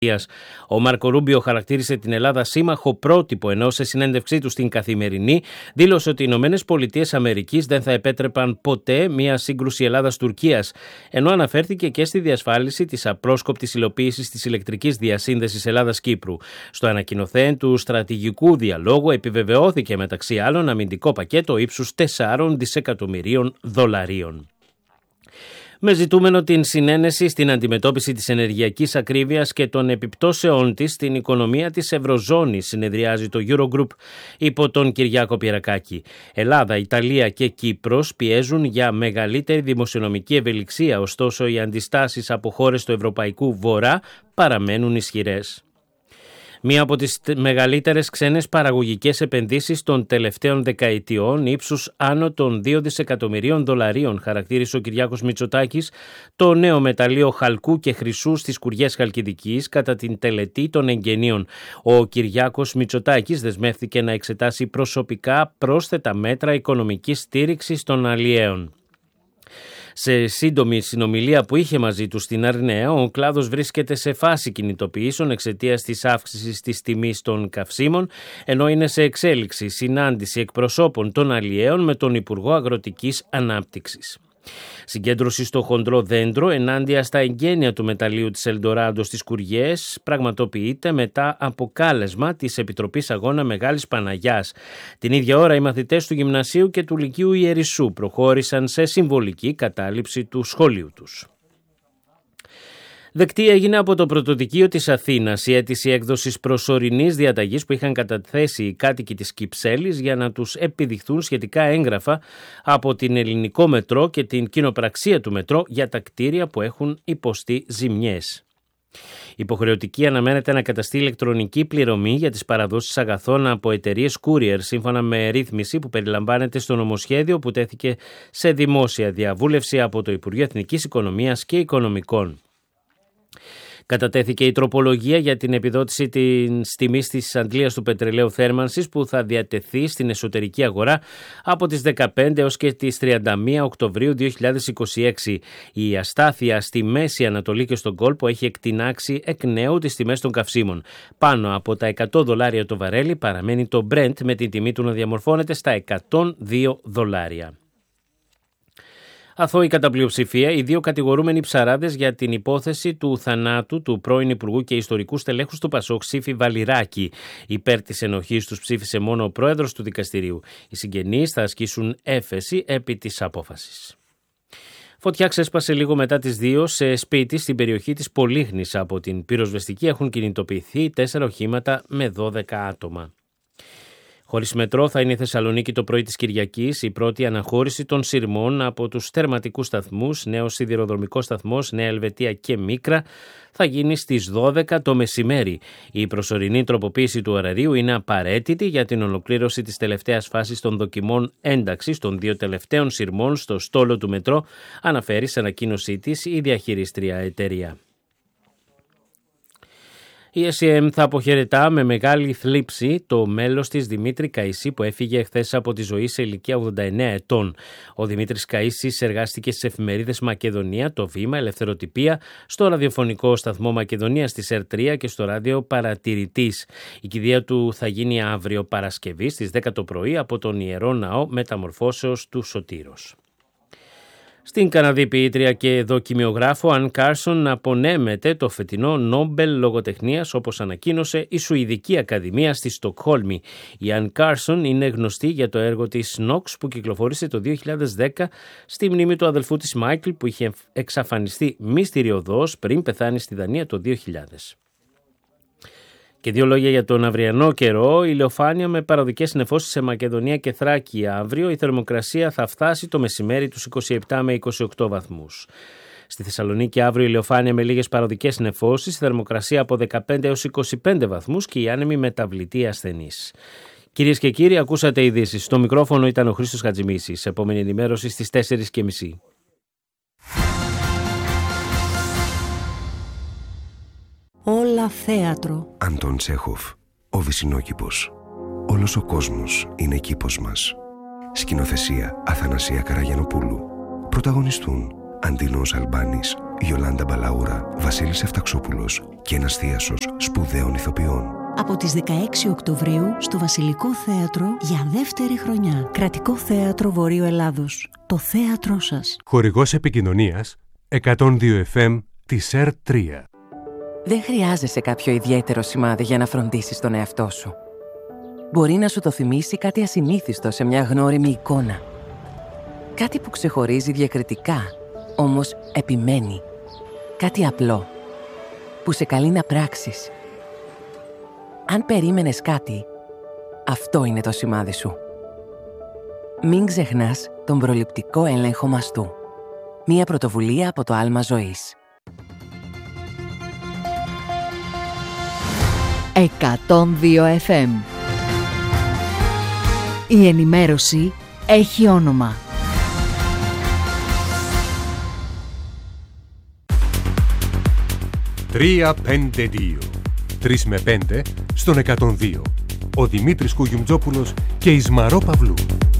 Ο Μάρκο Ρούμπιο χαρακτήρισε την Ελλάδα σύμμαχο πρότυπο, ενώ σε συνέντευξή του στην Καθημερινή δήλωσε ότι οι ΗΠΑ δεν θα επέτρεπαν ποτέ μια σύγκρουση Ελλάδας-Τουρκίας, ενώ αναφέρθηκε και στη διασφάλιση της απρόσκοπτης υλοποίησης της ηλεκτρικής διασύνδεσης Ελλάδας-Κύπρου. Στο ανακοινωθέν του στρατηγικού διαλόγου επιβεβαιώθηκε μεταξύ άλλων αμυντικό πακέτο ύψους 4 δισεκατομμυρίων δολαρίων. Με ζητούμενο την συνένεση στην αντιμετώπιση της ενεργειακής ακρίβειας και των επιπτώσεών της στην οικονομία της Ευρωζώνης, συνεδριάζει το Eurogroup υπό τον Κυριάκο Πιερακάκη. Ελλάδα, Ιταλία και Κύπρος πιέζουν για μεγαλύτερη δημοσιονομική ευελιξία, ωστόσο οι αντιστάσεις από χώρες του Ευρωπαϊκού Βορρά παραμένουν ισχυρές. Μία από τις μεγαλύτερες ξένες παραγωγικές επενδύσεις των τελευταίων δεκαετιών, ύψους άνω των 2 δισεκατομμυρίων δολαρίων, χαρακτήρισε ο Κυριάκος Μητσοτάκης το νέο μεταλλείο χαλκού και χρυσού στις Κουριές Χαλκιδικής κατά την τελετή των εγγενείων. Ο Κυριάκος Μητσοτάκης δεσμεύτηκε να εξετάσει προσωπικά πρόσθετα μέτρα οικονομικής στήριξης των αλλιέων. Σε σύντομη συνομιλία που είχε μαζί του στην Αρναία, ο κλάδος βρίσκεται σε φάση κινητοποιήσεων εξαιτίας της αύξησης της τιμής των καυσίμων, ενώ είναι σε εξέλιξη συνάντηση εκπροσώπων των αλλιέων με τον Υπουργό Αγροτικής Ανάπτυξης. Συγκέντρωση στο χοντρό δέντρο ενάντια στα εγγένεια του μεταλλείου της Ελντοράντο στις Κουριές πραγματοποιείται μετά από κάλεσμα της Επιτροπής Αγώνα Μεγάλης Παναγιάς. Την ίδια ώρα οι μαθητές του Γυμνασίου και του Λυκείου Ιερισσού προχώρησαν σε συμβολική κατάληψη του σχολείου τους. Δεκτή έγινε από το Πρωτοδικείο της Αθήνας η αίτηση έκδοσης προσωρινής διαταγής που είχαν καταθέσει οι κάτοικοι της Κυψέλης για να τους επιδειχθούν σχετικά έγγραφα από την Ελληνικό Μετρό και την κοινοπραξία του Μετρό για τα κτίρια που έχουν υποστεί ζημιές. Υποχρεωτική αναμένεται να καταστεί ηλεκτρονική πληρωμή για τις παραδόσεις αγαθών από εταιρείες courier, σύμφωνα με ρύθμιση που περιλαμβάνεται στο νομοσχέδιο που τέθηκε σε δημόσια διαβούλευση από το Υπουργείο Εθνικής Οικονομίας και Οικονομικών. Κατατέθηκε η τροπολογία για την επιδότηση της τιμής της αντλίας του πετρελαίου θέρμανσης που θα διατεθεί στην εσωτερική αγορά από τις 15 έως και τις 31 Οκτωβρίου 2026. Η αστάθεια στη Μέση Ανατολή και στον κόλπο έχει εκτινάξει εκ νέου τις τιμές των καυσίμων. Πάνω από τα $100 το βαρέλι παραμένει το Brent με την τιμή του να διαμορφώνεται στα $102. Αθώη κατά πλειοψηφία, οι δύο κατηγορούμενοι ψαράδες για την υπόθεση του θανάτου του πρώην Υπουργού και ιστορικού στελέχους του ΠΑΣΟΚ Σύφη Βαλιράκη. Υπέρ της ενοχής τους ψήφισε μόνο ο πρόεδρος του δικαστηρίου. Οι συγγενείς θα ασκήσουν έφεση επί της απόφασης. Φωτιά ξέσπασε λίγο μετά τις 2 σε σπίτι στην περιοχή της Πολύχνης. Από την πυροσβεστική έχουν κινητοποιηθεί 4 οχήματα με 12 άτομα. Χωρίς μετρό θα είναι η Θεσσαλονίκη το πρωί της Κυριακής. Η πρώτη αναχώρηση των σειρμών από τους τερματικούς σταθμούς, νέος σιδηροδρομικός σταθμός, Νέα Ελβετία και Μίκρα, θα γίνει στις 12 το μεσημέρι. Η προσωρινή τροποποίηση του ωραρίου είναι απαραίτητη για την ολοκλήρωση της τελευταίας φάσης των δοκιμών ένταξης των 2 τελευταίων σειρμών στο στόλο του μετρό, αναφέρει σε ανακοίνωσή της η διαχειρίστρια εταιρεία. Η SCM θα αποχαιρετά με μεγάλη θλίψη το μέλος της Δημήτρη Καΐση που έφυγε χθες από τη ζωή σε ηλικία 89 ετών. Ο Δημήτρης Καΐσης εργάστηκε στις εφημερίδες Μακεδονία, το Βήμα, Ελευθεροτυπία, στο ραδιοφωνικό σταθμό Μακεδονία στη ΕΡΤ3 και στο ράδιο Παρατηρητής. Η κηδεία του θα γίνει αύριο Παρασκευή στις 10 το πρωί από τον Ιερό Ναό Μεταμορφώσεως του Σωτήρος. Στην Καναδή ποιήτρια και δοκιμιογράφο Αν Κάρσον απονέμεται το φετινό Νόμπελ Λογοτεχνίας, όπως ανακοίνωσε η Σουηδική Ακαδημία στη Στοκχόλμη. Η Αν Κάρσον είναι γνωστή για το έργο της Νόξ που κυκλοφόρησε το 2010 στη μνήμη του αδελφού της Μάικλ που είχε εξαφανιστεί μυστηριωδώς πριν πεθάνει στη Δανία το 2000. Και 2 λόγια για τον αυριανό καιρό. Ηλιοφάνεια με παροδικές νεφώσεις σε Μακεδονία και Θράκη αύριο. Η θερμοκρασία θα φτάσει το μεσημέρι τους 27 με 28 βαθμούς. Στη Θεσσαλονίκη αύριο ηλιοφάνεια με λίγες παροδικές νεφώσεις. Η θερμοκρασία από 15 έως 25 βαθμούς και η άνεμη μεταβλητή ασθενής. Κυρίες και κύριοι, ακούσατε ειδήσεις. Στο μικρόφωνο ήταν ο Χρήστος Χατζημίσης. Επόμενη ενημέρωση στις 4:30. Όλα θέατρο. Αντών Τσέχοφ, ο Βυσσινόκηπος. Όλος ο κόσμος είναι κήπος μας. Σκηνοθεσία Αθανασία Καραγιανοπούλου. Πρωταγωνιστούν Αντίνος Αλμπάνης, Ιολάντα Μπαλαούρα, Βασίλης Εφταξόπουλος και ένας θίασος σπουδαίων ηθοποιών. Από τις 16 Οκτωβρίου στο Βασιλικό Θέατρο για δεύτερη χρονιά. Κρατικό Θέατρο Βορείου Ελλάδος. Το θέατρό σας. Χορηγός επικοινωνίας 102 FM της ΕΡΤ3. Δεν χρειάζεσαι κάποιο ιδιαίτερο σημάδι για να φροντίσεις τον εαυτό σου. Μπορεί να σου το θυμίσει κάτι ασυνήθιστο σε μια γνώριμη εικόνα. Κάτι που ξεχωρίζει διακριτικά, όμως επιμένει. Κάτι απλό, που σε καλεί να πράξεις. Αν περίμενες κάτι, αυτό είναι το σημάδι σου. Μην ξεχνάς τον προληπτικό έλεγχο μαστού. Μία πρωτοβουλία από το Άλμα Ζωής. 102 FM. Η ενημέρωση έχει όνομα. 3-5-2. 3 με 5 στον 102. Ο Δημήτρης Κουγιουμτζόπουλος και η Σμαρό Παυλού.